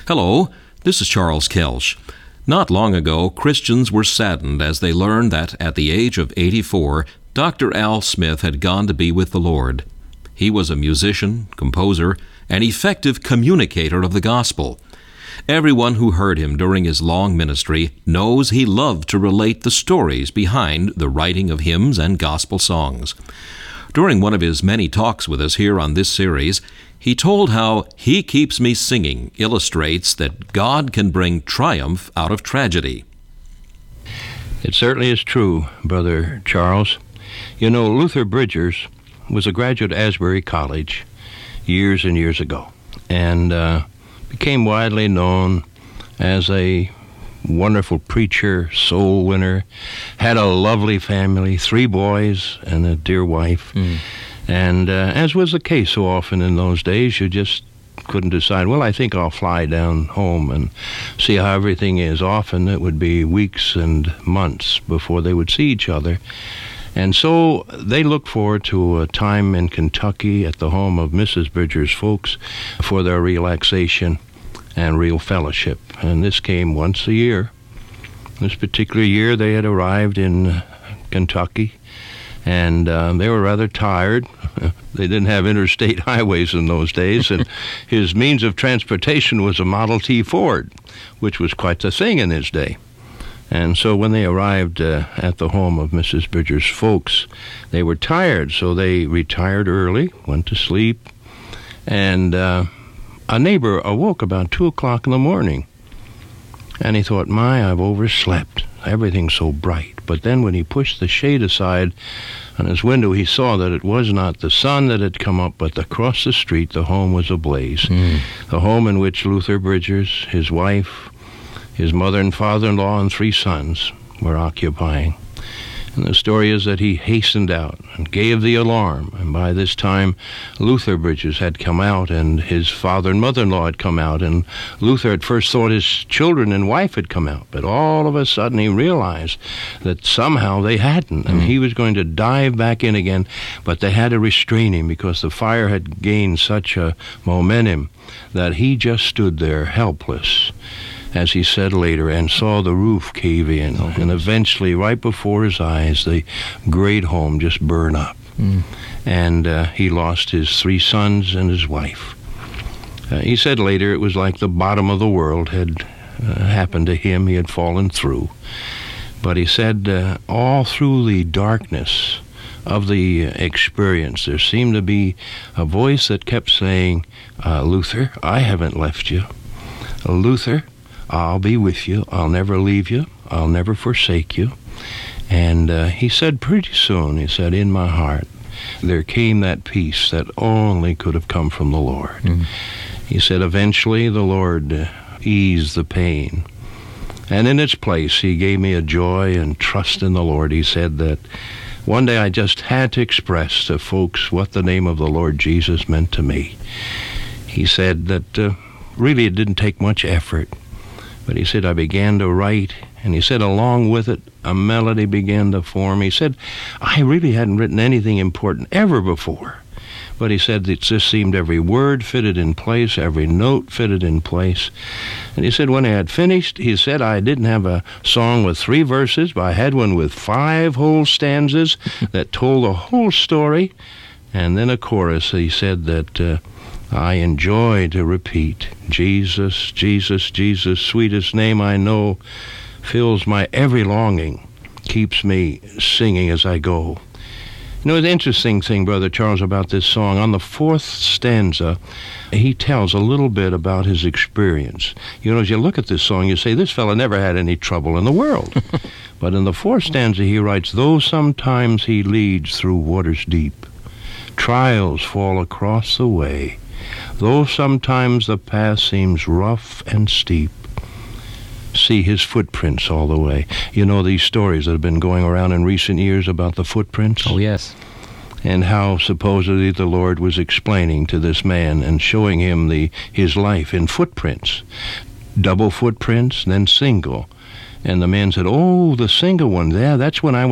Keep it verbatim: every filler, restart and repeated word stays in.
Hello, this is Charles Kelsch. Not long ago, Christians were saddened as they learned that at the age of eighty-four, Doctor Al Smith had gone to be with the Lord. He was a musician, composer, and effective communicator of the gospel. Everyone who heard him during his long ministry knows he loved to relate the stories behind the writing of hymns and gospel songs. During one of his many talks with us here on this series, he told how "He Keeps Me Singing" illustrates that God can bring triumph out of tragedy. It certainly is true, Brother Charles. You know, Luther Bridgers was a graduate at Asbury College years and years ago, and uh, became widely known as a wonderful preacher, soul winner, had a lovely family, three boys and a dear wife. Mm. And uh, as was the case so often in those days, you just couldn't decide, well, I think I'll fly down home and see how everything is. Often it would be weeks and months before they would see each other. And so they looked forward to a time in Kentucky at the home of Missus Bridgers' folks for their relaxation and real fellowship. And this came once a year. This particular year they had arrived in Kentucky, and uh, they were rather tired. They didn't have interstate highways in those days, and his means of transportation was a Model T Ford, which was quite the thing in his day. And so when they arrived uh, at the home of Missus Bridgers' folks, they were tired, so they retired early, went to sleep, and uh, a neighbor awoke about two o'clock in the morning, and he thought, my, I've overslept. Everything's so bright. But then when he pushed the shade aside on his window, he saw that it was not the sun that had come up, but across the street the home was ablaze. Mm. The home in which Luther Bridgers, his wife, his mother and father-in-law, and three sons were occupying. And the story is that he hastened out and gave the alarm. And by this time, Luther Bridgers had come out, and his father and mother-in-law had come out. And Luther at first thought his children and wife had come out. But all of a sudden he realized that somehow they hadn't. And he was going to dive back in again. But they had to restrain him because the fire had gained such a momentum that he just stood there helpless, as he said later, and saw the roof cave in. Oh, and eventually, right before his eyes, the great home just burned up. Mm. And uh, he lost his three sons and his wife. Uh, he said later it was like the bottom of the world had uh, happened to him. He had fallen through. But he said uh, all through the darkness of the experience, there seemed to be a voice that kept saying, uh, Luther, I haven't left you. Luther, I'll be with you. I'll never leave you. I'll never forsake you. And uh, he said pretty soon, he said, in my heart, there came that peace that only could have come from the Lord. Mm-hmm. He said, eventually the Lord uh, eased the pain. And in its place, he gave me a joy and trust in the Lord. He said that one day I just had to express to folks what the name of the Lord Jesus meant to me. He said that uh, really it didn't take much effort. But he said, I began to write, and he said, along with it, a melody began to form. He said, I really hadn't written anything important ever before. But he said, it just seemed every word fitted in place, every note fitted in place. And he said, when I had finished, he said, I didn't have a song with three verses, but I had one with five whole stanzas that told the whole story. And then a chorus. He said that uh, I enjoy to repeat, Jesus, Jesus, Jesus, sweetest name I know, fills my every longing, keeps me singing as I go. You know, the interesting thing, Brother Charles, about this song, on the fourth stanza, he tells a little bit about his experience. You know, as you look at this song, you say, this fella never had any trouble in the world. But in the fourth stanza, he writes, though sometimes he leads through waters deep, trials fall across the way, though sometimes the path seems rough and steep, see his footprints all the way. You know these stories that have been going around in recent years about the footprints? Oh, yes. And how supposedly the Lord was explaining to this man and showing him the his life in footprints. Double footprints, then single. And the man said, oh, the single one, yeah, that's when I